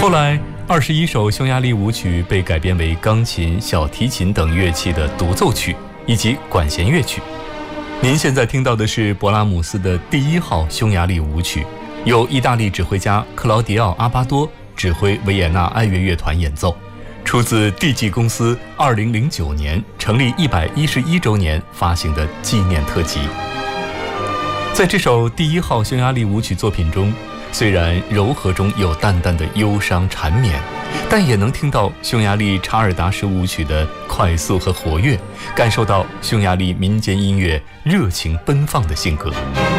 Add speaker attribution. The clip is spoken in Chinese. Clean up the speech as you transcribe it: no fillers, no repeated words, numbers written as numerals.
Speaker 1: 后来，21首匈牙利舞曲被改编为钢琴、小提琴等乐器的独奏曲以及管弦乐曲。您现在听到的是勃拉姆斯的第1号匈牙利舞曲，由意大利指挥家克劳迪奥·阿巴多指挥维也纳爱乐乐团演奏，出自地纪公司2009年成立111周年发行的纪念特辑。在这首第1号匈牙利舞曲作品中，虽然柔和中有淡淡的忧伤缠绵，但也能听到匈牙利查尔达式舞曲的快速和活跃，感受到匈牙利民间音乐热情奔放的性格。